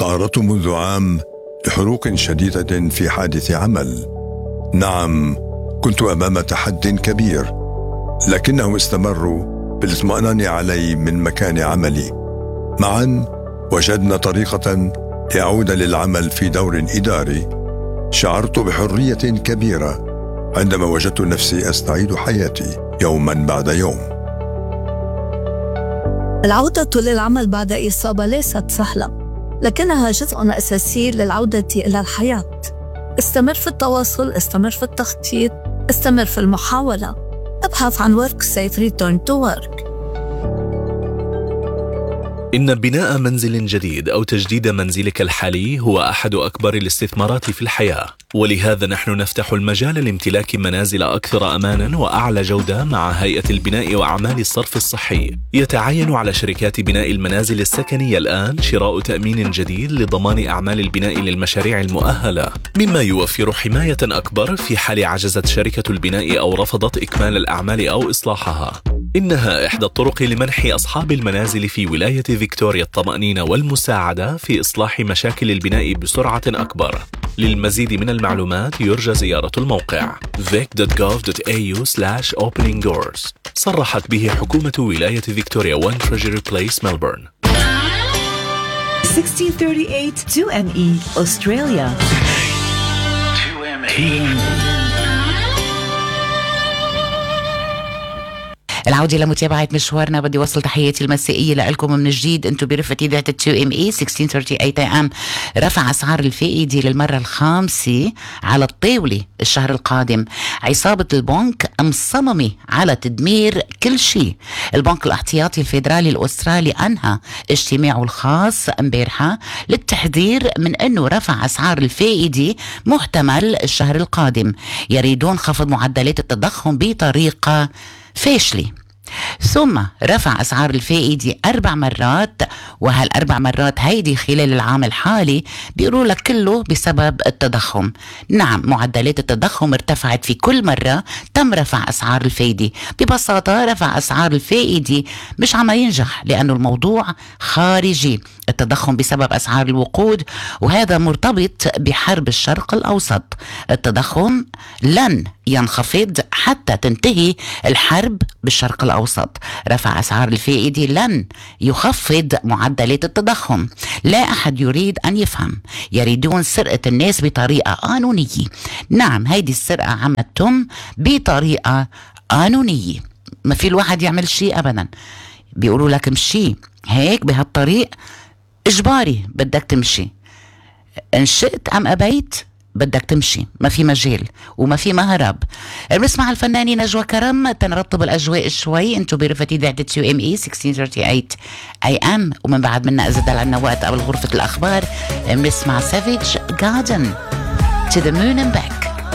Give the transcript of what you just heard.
تعرضت منذ عام لحروق شديدة في حادث عمل. نعم، كنت أمام تحد كبير، لكنهم استمروا بالاطمئنان علي من مكان عملي. معا وجدنا طريقة لأعود للعمل في دور إداري. شعرت بحرية كبيرة عندما وجدت نفسي أستعيد حياتي يوما بعد يوم. العودة للعمل بعد إصابة ليست سهلة، لكنها جزء أساسي للعودة إلى الحياة. استمر في التواصل، استمر في التخطيط، استمر في المحاولة. ابحث عن Work Safe Return to Work. إن بناء منزل جديد أو تجديد منزلك الحالي هو أحد أكبر الاستثمارات في الحياة، ولهذا نحن نفتح المجال لامتلاك منازل أكثر أماناً وأعلى جودة مع هيئة البناء وأعمال الصرف الصحي. يتعين على شركات بناء المنازل السكنية الآن شراء تأمين جديد لضمان أعمال البناء للمشاريع المؤهلة، مما يوفر حماية أكبر في حال عجزت شركة البناء أو رفضت إكمال الأعمال أو إصلاحها. إنها إحدى الطرق لمنح أصحاب المنازل في ولاية فيكتوريا الطمأنينة والمساعدة في إصلاح مشاكل البناء بسرعة أكبر. للمزيد من المعلومات يرجى زيارة الموقع vic.gov.au/opening doors. صرحت به حكومة ولاية فيكتوريا 1 Treasury Place ملبورن. 1638 2ME Australia. 2ME. العودة لمتابعة مشوارنا. بدي وصل تحياتي المسائية لكم من جديد. انتم برفة إذاعة 2ME 1638 AM. رفع أسعار الفائدة للمرة الخامسة على الطاولة الشهر القادم. عصابة البنك مصممة على تدمير كل شيء. البنك الاحتياطي الفيدرالي الأسترالي أنهى اجتماعه الخاص امبارحة للتحذير من أنه رفع أسعار الفائدة محتمل الشهر القادم. يريدون خفض معدلات التضخم بطريقة فاشلة. ثم رفع أسعار الفائدة 4 مرات، وهال4 مرات هيدي خلال العام الحالي بيقولوا لك كله بسبب التضخم. نعم، معدلات التضخم ارتفعت في كل مرة تم رفع أسعار الفائدة. ببساطة رفع أسعار الفائدة مش عم ينجح لأنه الموضوع خارجي. التضخم بسبب أسعار الوقود، وهذا مرتبط بحرب الشرق الأوسط. التضخم لن ينخفض حتى تنتهي الحرب بالشرق الأوسط. رفع أسعار الفائدة لن يخفض معدلات التضخم. لا أحد يريد أن يفهم. يريدون سرقة الناس بطريقة قانونية. نعم، هيدي السرقة عم تتم بطريقة قانونية، ما في الواحد يعمل شيء أبدا. بيقولوا لك امشي هيك بهالطريق، إجباري بدك تمشي، إن شئت أم أبيت بدك تمشي، ما في مجال وما في مهرب. بنسمع الفنانة نجوى كرم تنرطب الأجواء شوي. انتو برفة إذاعة 2ME 1638 AM. ومن بعد منا إذا دل عنا وقت قبل غرفة الأخبار بنسمع Savage Garden To the Moon and Back.